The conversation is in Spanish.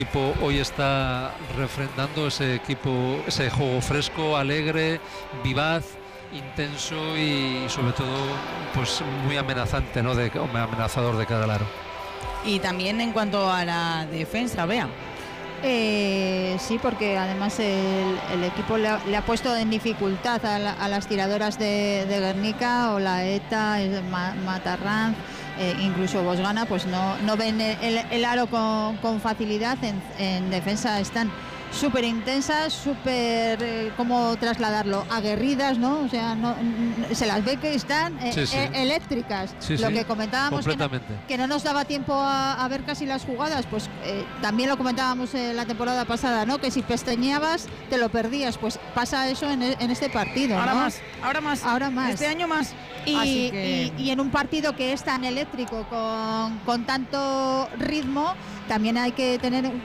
equipo hoy está refrendando ese juego fresco, alegre, vivaz, intenso y sobre todo pues muy amenazante, ¿no? Amenazador de cara al aro. Y también en cuanto a la defensa, Bea. Sí, porque además el equipo le ha puesto en dificultad a las tiradoras de Guernica, Olaeta, Matarranz, incluso Bosgana, pues no ven el aro con facilidad. En defensa están súper intensas, súper, ¿cómo trasladarlo? Aguerridas, ¿no? O sea, se las ve que están eléctricas. Lo que comentábamos, que no nos daba tiempo a ver casi las jugadas, pues también lo comentábamos la temporada pasada, ¿no? Que si pestañeabas te lo perdías, pues pasa eso en este partido, ahora ¿no? Ahora más. Este año más. Y en un partido que es tan eléctrico, con tanto ritmo, también hay que tener